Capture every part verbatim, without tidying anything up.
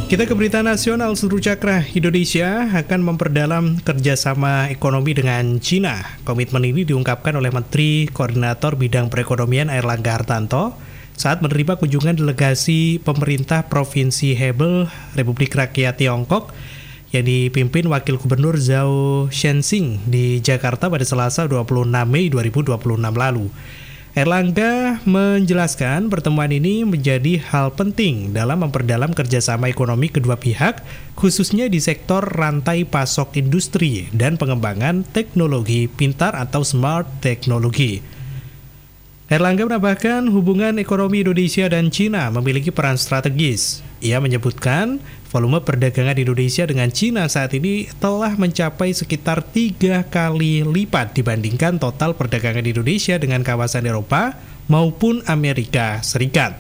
Kita ke berita nasional. Seluruh Cakra Indonesia akan memperdalam kerjasama ekonomi dengan Cina. Komitmen ini diungkapkan oleh Menteri Koordinator Bidang Perekonomian Airlangga Hartarto saat menerima kunjungan delegasi pemerintah Provinsi Hebei, Republik Rakyat Tiongkok, yang dipimpin Wakil Gubernur Zhao Shenxing di Jakarta pada Selasa dua puluh enam Mei dua ribu dua puluh enam lalu. Airlangga menjelaskan pertemuan ini menjadi hal penting dalam memperdalam kerjasama ekonomi kedua pihak, khususnya di sektor rantai pasok industri dan pengembangan teknologi pintar atau smart technology. Airlangga menambahkan hubungan ekonomi Indonesia dan Cina memiliki peran strategis. Ia menyebutkan volume perdagangan Indonesia dengan Cina saat ini telah mencapai sekitar tiga kali lipat dibandingkan total perdagangan Indonesia dengan kawasan Eropa maupun Amerika Serikat.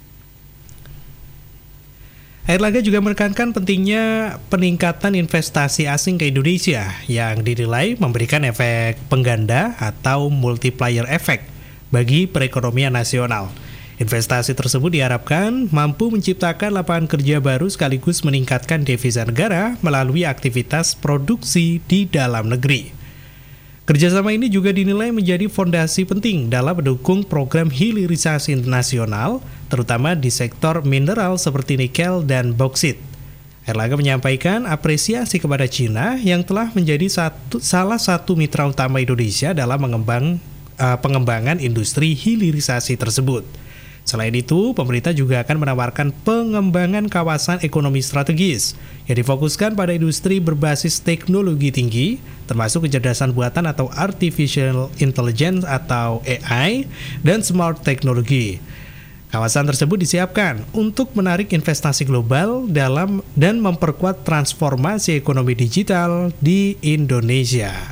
Airlangga juga menekankan pentingnya peningkatan investasi asing ke Indonesia yang dinilai memberikan efek pengganda atau multiplier effect bagi perekonomian nasional. Investasi tersebut diharapkan mampu menciptakan lapangan kerja baru sekaligus meningkatkan devisa negara melalui aktivitas produksi di dalam negeri. Kerjasama ini juga dinilai menjadi fondasi penting dalam mendukung program hilirisasi internasional, terutama di sektor mineral seperti nikel dan boksit. Airlangga menyampaikan apresiasi kepada Cina yang telah menjadi satu, salah satu mitra utama Indonesia dalam mengembang, uh, pengembangan industri hilirisasi tersebut. Selain itu, pemerintah juga akan menawarkan pengembangan kawasan ekonomi strategis yang difokuskan pada industri berbasis teknologi tinggi, termasuk kecerdasan buatan atau artificial intelligence atau A I, dan smart technology. Kawasan tersebut disiapkan untuk menarik investasi global dalam dan memperkuat transformasi ekonomi digital di Indonesia.